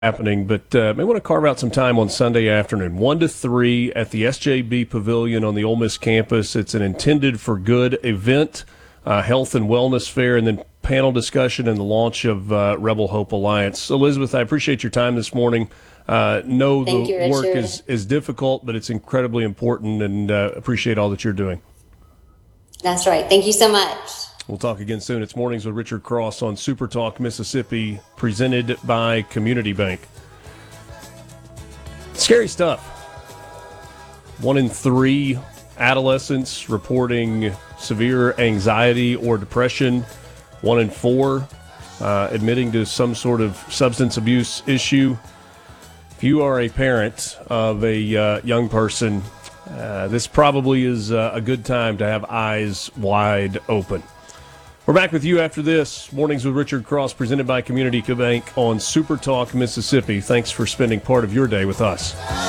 happening, but may want to carve out some time on Sunday afternoon, 1 to 3 at the SJB Pavilion on the Ole Miss campus. It's an intended for good event, health and wellness fair, and then panel discussion and the launch of Rebel Hope Alliance. Elizabeth, I appreciate your time this morning. Know Thank the you, work Richard. is difficult, but it's incredibly important, and appreciate all that you're doing. That's right. Thank you so much. We'll talk again soon. It's Mornings with Richard Cross on Super Talk Mississippi, presented by Community Bank. Scary stuff. 1 in 3 adolescents reporting severe anxiety or depression. 1 in 4 admitting to some sort of substance abuse issue. If you are a parent of a young person, this probably is a good time to have eyes wide open. We're back with you after this. Mornings with Richard Cross, presented by Community Bank on Super Talk Mississippi. Thanks for spending part of your day with us.